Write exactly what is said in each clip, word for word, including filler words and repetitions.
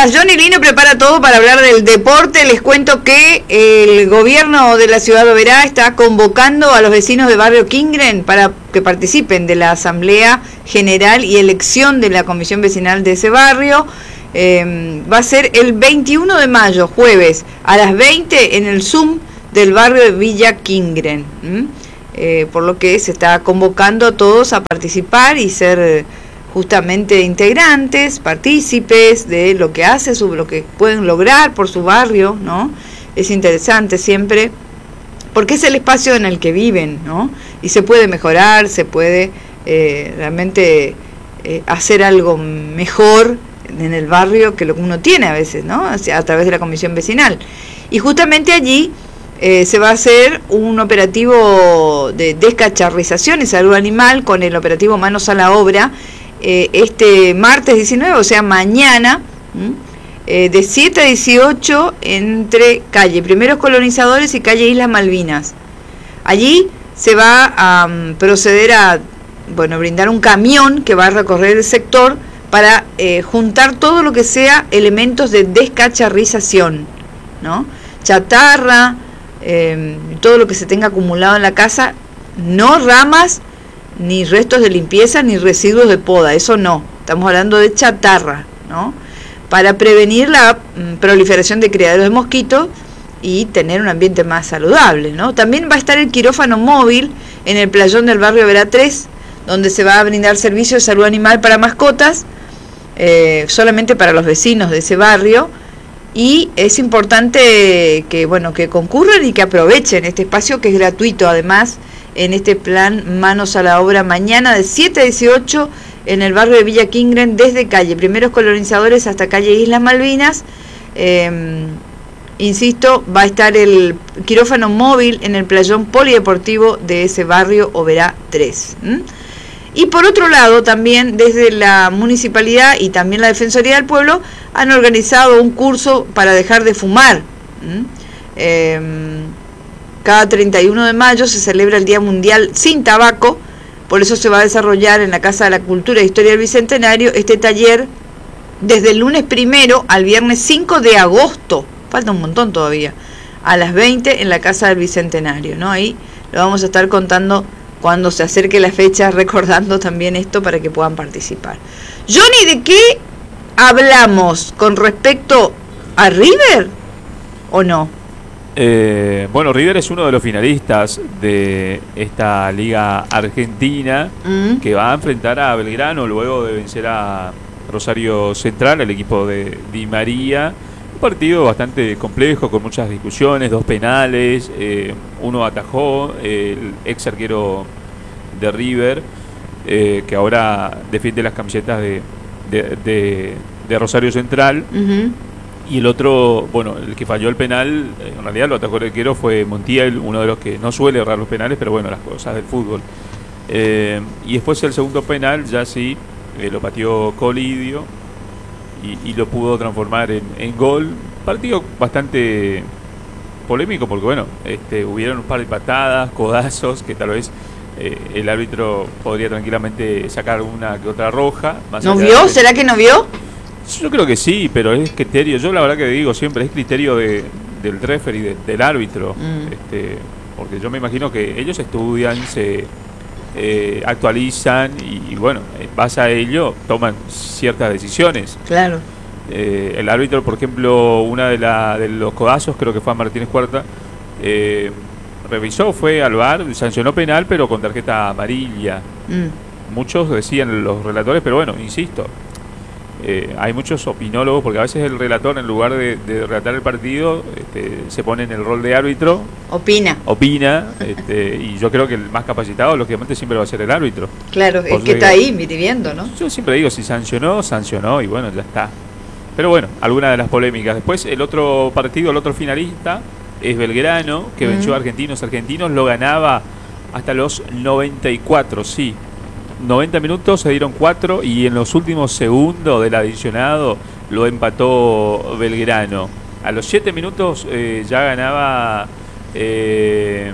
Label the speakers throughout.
Speaker 1: Mientras Johnny Lino prepara todo para hablar del deporte, les cuento que el gobierno de la ciudad de Oberá está convocando a los vecinos de Barrio Kingren para que participen de la asamblea general y elección de la comisión vecinal de ese barrio. Eh, va a ser el veintiuno de mayo, jueves, a las veinte en el Zoom del barrio de Villa Kingren. ¿Mm? Eh, por lo que se está convocando a todos a participar y ser justamente integrantes, partícipes de lo que hace, sobre lo que pueden lograr por su barrio, ¿no? Es interesante siempre, porque es el espacio en el que viven, ¿no? Y se puede mejorar, se puede eh, realmente eh, hacer algo mejor en el barrio que lo que uno tiene a veces, ¿no? A través de la comisión vecinal. Y justamente allí eh, se va a hacer un operativo de descacharrización y salud animal con el operativo Manos a la Obra, Eh, este martes diecinueve, o sea mañana, eh, de siete a dieciocho entre calle Primeros Colonizadores y calle Islas Malvinas. Allí se va a um, proceder a bueno brindar un camión que va a recorrer el sector para eh, juntar todo lo que sea elementos de descacharrización, ¿no? Chatarra, eh, todo lo que se tenga acumulado en la casa, no ramas, ni restos de limpieza, ni residuos de poda, eso no, estamos hablando de chatarra, ¿no? Para prevenir la mm, proliferación de criaderos de mosquitos y tener un ambiente más saludable, ¿no? También va a estar el quirófano móvil en el playón del barrio Vera tres, donde se va a brindar servicio de salud animal para mascotas, eh, solamente para los vecinos de ese barrio, y es importante que, bueno, que concurran y que aprovechen este espacio que es gratuito, además, en este plan Manos a la Obra mañana de siete a dieciocho en el barrio de Villa Kingren, desde calle Primeros Colonizadores hasta calle Islas Malvinas. Eh, insisto, va a estar el quirófano móvil en el playón polideportivo de ese barrio Oberá tres. ¿Mm? Y por otro lado, también desde la municipalidad y también la Defensoría del Pueblo han organizado un curso para dejar de fumar. ¿Mm? Eh, Cada treinta y uno de mayo se celebra el Día Mundial Sin Tabaco, por eso se va a desarrollar en la Casa de la Cultura e Historia del Bicentenario este taller desde el lunes primero al viernes cinco de agosto, falta un montón todavía, a las veinte en la Casa del Bicentenario, ¿no? Ahí lo vamos a estar contando cuando se acerque la fecha, recordando también esto para que puedan participar. Johnny, ¿de qué hablamos con respecto a River o no?
Speaker 2: Eh, bueno, River es uno de los finalistas de esta liga argentina mm. que va a enfrentar a Belgrano luego de vencer a Rosario Central, el equipo de Di María. Un partido bastante complejo, con muchas discusiones, dos penales, eh, uno atajó, eh, el ex arquero de River, eh, que ahora defiende las camisetas de, de, de, de Rosario Central. Uh-huh. Y el otro, bueno, el que falló el penal, en realidad lo atajó el arquero fue Montiel, uno de los que no suele errar los penales, pero bueno, las cosas del fútbol. Eh, y después el segundo penal, ya sí, eh, lo pateó Colidio y, y lo pudo transformar en, en gol. Partido bastante polémico porque, bueno, este, hubieron un par de patadas, codazos, que tal vez eh, el árbitro podría tranquilamente sacar una que otra roja. Más
Speaker 1: ¿No vio? De... ¿Será que no vio?
Speaker 2: Yo creo que sí, pero es criterio, yo la verdad que digo siempre, es criterio de, del referee, de, del árbitro, mm. este, porque yo me imagino que ellos estudian, se eh, actualizan y, y bueno, en base a ello toman ciertas decisiones.
Speaker 1: Claro.
Speaker 2: Eh, el árbitro, por ejemplo, una de, la, de los codazos, creo que fue a Martínez Cuarta, eh, revisó, fue al V A R, sancionó penal, pero con tarjeta amarilla. Mm. Muchos decían los relatores, pero bueno, insisto, Eh, hay muchos opinólogos, porque a veces el relator, en lugar de, de relatar el partido, este, se pone en el rol de árbitro.
Speaker 1: Opina.
Speaker 2: Opina, este, y yo creo que el más capacitado, lógicamente, siempre va a ser el árbitro.
Speaker 1: Claro, es que está ahí viviendo, ¿no?
Speaker 2: Yo siempre digo, si sancionó, sancionó, y bueno, ya está. Pero bueno, alguna de las polémicas. Después, el otro partido, el otro finalista, es Belgrano, que mm. venció a Argentinos. Argentinos lo ganaba hasta los noventa y cuatro, sí. noventa minutos, se dieron cuatro y en los últimos segundos del adicionado lo empató Belgrano. A los siete minutos eh, ya ganaba eh,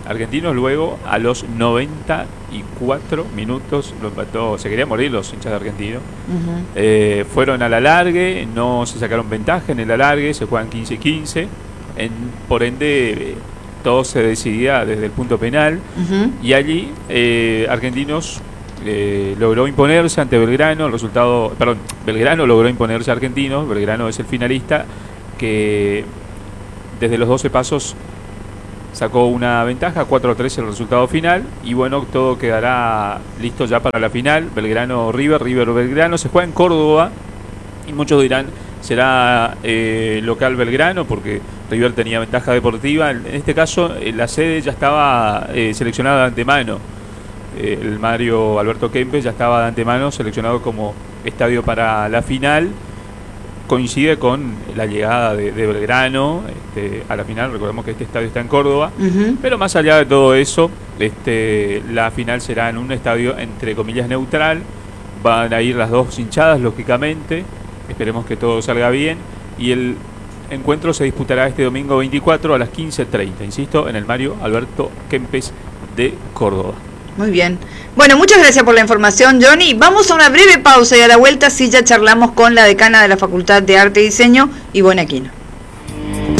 Speaker 2: Argentinos luego a los noventa y cuatro minutos lo empató, se querían morir los hinchas de Argentinos. Uh-huh. eh, fueron al alargue, no se sacaron ventaja en el alargue, se juegan quince quince, en, por ende eh, todo se decidía desde el punto penal. Uh-huh. Y allí eh, Argentinos eh, logró imponerse ante Belgrano, el resultado, perdón, Belgrano logró imponerse a Argentinos, Belgrano es el finalista que desde los doce pasos sacó una ventaja, cuatro a tres el resultado final, y bueno, todo quedará listo ya para la final. Belgrano-River, River-Belgrano, se juega en Córdoba, y muchos dirán, será eh, local Belgrano, porque River tenía ventaja deportiva. En este caso, eh, la sede ya estaba eh, seleccionada de antemano. Eh, el Mario Alberto Kempes ya estaba de antemano seleccionado como estadio para la final. Coincide con la llegada de, de Belgrano este, a la final. Recordemos que este estadio está en Córdoba. Uh-huh. Pero más allá de todo eso, este, la final será en un estadio entre comillas neutral. Van a ir las dos hinchadas, lógicamente. Esperemos que todo salga bien. Y el encuentro se disputará este domingo veinticuatro a las quince treinta. Insisto, en el Mario Alberto Kempes de Córdoba.
Speaker 1: Muy bien. Bueno, muchas gracias por la información, Johnny. Vamos a una breve pausa y a la vuelta sí ya charlamos con la decana de la Facultad de Arte y Diseño, Ivonne Aquino.